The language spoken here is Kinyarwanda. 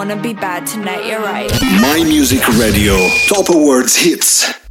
wanna be bad tonight, you're right. My Music Radio Top Awards Hits.